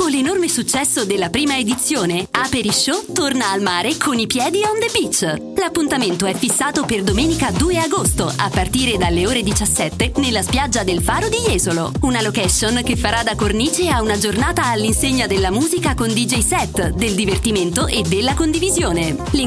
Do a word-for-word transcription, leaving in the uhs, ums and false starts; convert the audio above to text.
Dopo l'enorme successo della prima edizione, Aperishow torna al mare con i piedi on the beach. L'appuntamento è fissato per domenica due agosto, a partire dalle ore diciassette, nella spiaggia del Faro di Jesolo. Una location che farà da cornice a una giornata all'insegna della musica con D J set, del divertimento e della condivisione.